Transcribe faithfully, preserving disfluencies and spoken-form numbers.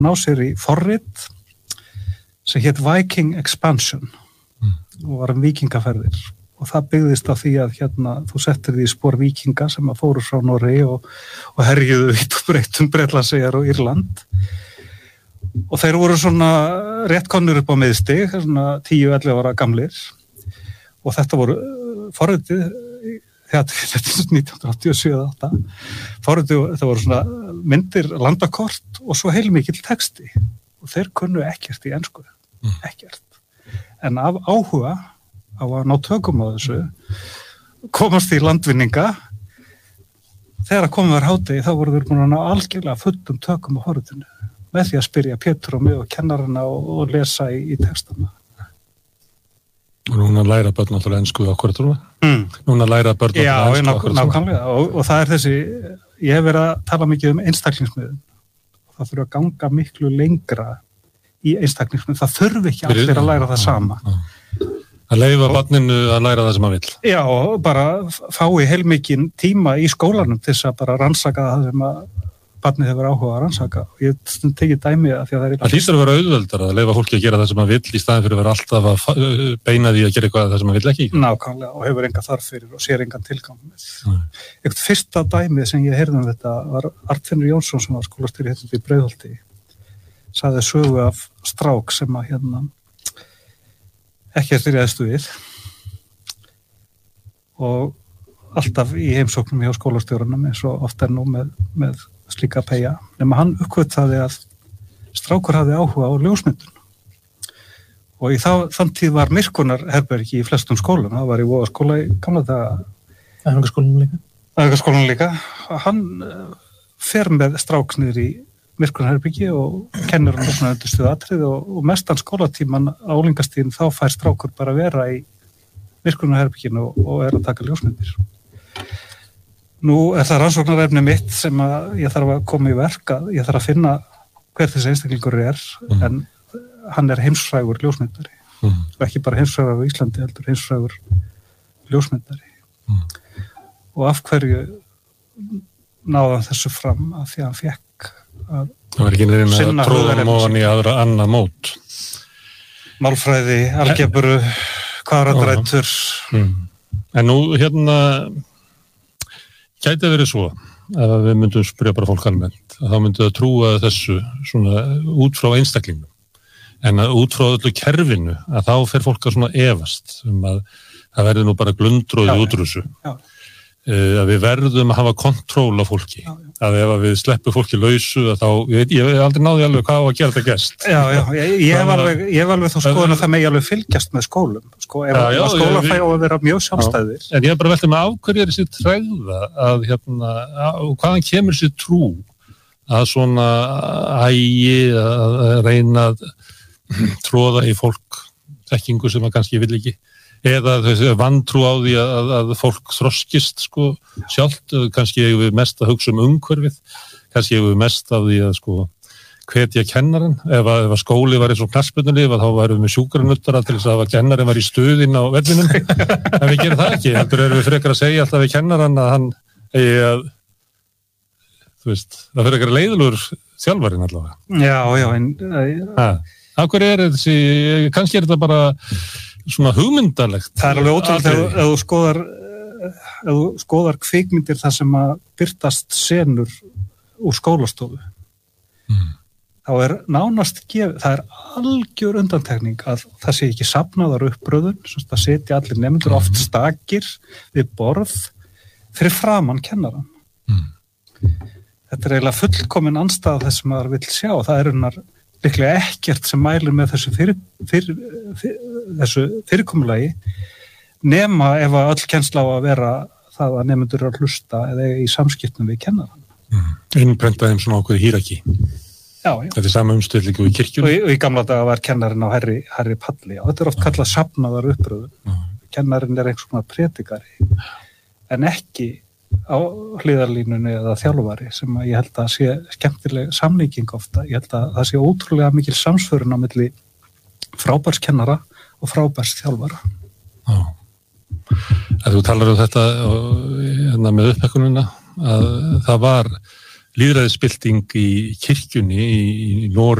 ná sér í forrit sem hét Viking Expansion mm. og var um víkingaferðir og það byggðist á því að hérna þú settir því spór víkinga sem að fóru frá Noregi og, og herjuðu vitt og breytt um Bretlandseyjar og Írland og þeir voru svona rétt komnir upp á miðstig, svona tíu til ellefu ára gamlir og þetta voru forritið þetta er nítján áttatíu og sjö átta forritið, það voru svona myndir landakort og svo heilmikill texti og þeir kunnu ekkert í ensku mm. ekkert, en af áhuga á að ná tökum á þessu komast í landvinninga þegar að komið var hádegi þá voru þeir búin að ná algjörlega fullum tökum á forritinu með því að spyrja Pétur og mig og kennarana og, og lesa í, í textana. Og núna læra börn náttúrulega ensku á hverju trúna? Mm. Núna læra börn náttúrulega ensku á hverju trúna? Já, nákvæmlega og, og það er þessi, ég hef verið að tala mikið um einstaklingsmiðun og það þurfa að ganga miklu lengra í einstaklingsmiðun, það þurfi ekki allir að læra það sama. Að leyfa barninu að læra það sem hann vill. Já, og bara fái heilmikinn tíma í skólanum til þess að bara rannsaka það sem að barnið hefur áhuga að rannsaka og ég stund tekið dæmi að því að það er... Það hlýtur að vera auðveldar að leyfa fólki að gera það sem hann vill í staðin fyrir að vera alltaf að beina því að gera eitthvað það sem hann vill ekki. Nákvæmlega og hefur enga þarf fyrir og sér engan tilgang með. Eitt fyrsta dæmið sem ég heyrði um þetta var Arnfinnur Jónsson sem var skólastjóri hérna í Breiðholti sagði sögu af strák sem að hérna ekki styrjaðist við og alltaf í heimsóknum hjá skólastjórunum eins og oft er nú með, með slíka peyja, nema hann uppkvitaði að strákur hafði áhuga á ljósmyndun og í þá, þann tíð var myrkunarherbergi í flestum skólum, það var í Vogaskóla í gamla daga Æfingaskólanum líka Æfingaskólanum líka og hann fer með strák niður í myrkunarherbergi og kennur hann svona undirstuð atrið og, og mestan skólatíman á unglingastíðin þá fær strákur bara vera í myrkunarherberginu og, og er að taka ljósmyndir Nú er það rannsóknarefni mitt sem að ég þarf að koma í verk að ég þarf að finna hver þessi einstaklingur er mm. en hann er heimsfrægur ljósmyndari mm. og ekki bara heimsfrægur á Íslandi heldur heimsfrægur ljósmyndari mm. og af hverju náði hann þessu fram að því að hann fekk að það var ekki neina að tróðum ofan í aðra annað mót málfræði, algebru kvadratrætur mm. en nú hérna gæti verið svo að við myndum spyrja bara fólk almennt að þá myndum það trúa þessu svona út frá einstaklingum en að út frá öllu kerfinu að þá fer fólk að svona efast um að það verði nú bara glundróði útrúsu að við verðum að hafa kontról á fólki já, já. Að ef við sleppum fólki lausu að þá, ég, ég hef aldrei náði alveg hvað á að gera þetta gest Já, já, ég, ég hef alveg, ég hef alveg þá skoðun að það megi alveg fylgjast með skólum sko, ef já, já, skólafæ á að vera mjög sjálfstæðir En ég hef bara veltið með af hverju er þessi tregða að hérna, og hvaðan kemur þessi trú að svona ægi að reyna að tróða í fólk þekkingu sem að kannski vil ekki eða þessi vantrú á því að, að fólk þroskist sko sjálft, kannski hefur við mest að hugsa um umhverfið, kannski hefur við mest af því að sko hvetja kennaran, ef að, ef að skóli var eins og knattspyrnulið, þá værum við með sjúkranuttara til þess að kennarin var í stuðin á vellinum, en við gerum það ekki, heldur erum við frekar að segja alltaf við kennaran að hann eigi að, þú veist, það fyrir ekkert leiðilegur þjálfarinn allavega. Já, já, en... Ha, af hverju er þessi, kannski er þetta bara svona hugmyndalegt. Það er alveg ótrúlega ef þú skoðar ef þú skoðar kvikmyndir þar sem að birtast senur úr skólastofu mm. þá er nánast gefið, það er algjör undantekning að það sé ekki safnaðar uppbröðun, það setja allir nemendur mm. oft stakir við borð fyrir framan kennaran. Mm. Þetta er eiginlega fullkomin andstæða þess sem maður vill sjá, það er unnar líklega ekkert sem mælir með þessu, fyrir, fyrir, fyrir, þessu fyrirkomulagi nema ef að öll kennsla á að vera það að nemendur eru að hlusta eða í samskiptum við kennaran. Mm. Innprentaði um svona ákveði híraki. Já, já. Þetta er sama umstöðlingu í kirkjunum. Og í, og í gamla daga var kennarin á herri, herri palli. Já, þetta er oft kallað safnaðar uppröðun. Mm. Kennarin er einhvers konar predikari en ekki á hliðarlínunni eða þjálfari sem ég held að sé skemmtileg samlíking ofta. Ég held að það sé ótrúlega mikil samsvörun á milli frábærs kennara og frábærs þjálfara. Já. Að þú talar um þetta og, með upphekkununa að það var lýðræðisbylting í kirkjunni í, í Noregi